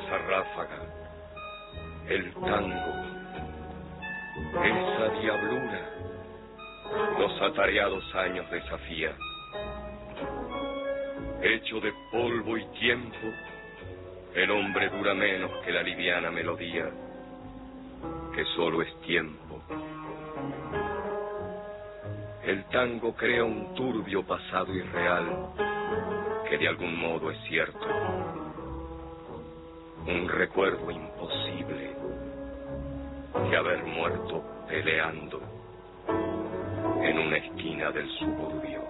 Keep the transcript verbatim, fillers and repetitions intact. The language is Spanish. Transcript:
esa ráfaga, el tango, esa diablura, los atareados años desafía. Hecho de polvo y tiempo, el hombre dura menos que la liviana melodía, que solo es tiempo. El tango crea un turbio pasado irreal, que de algún modo es cierto. Un recuerdo imposible de haber muerto peleando en una esquina del suburbio.